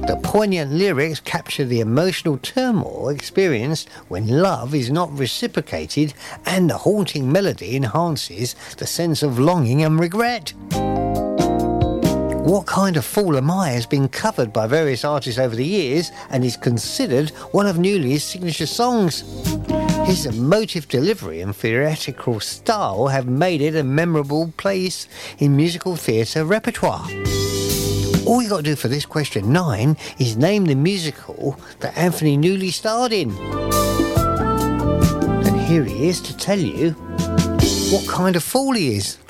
The poignant lyrics capture the emotional turmoil experienced when love is not reciprocated, and the haunting melody enhances the sense of longing and regret. What Kind of Fool Am I has been covered by various artists over the years and is considered one of Newley's signature songs. His emotive delivery and theatrical style have made it a memorable place in musical theatre repertoire. All you got to do for this question 9 is name the musical that Anthony Newley starred in. And here he is to tell you what kind of fool he is.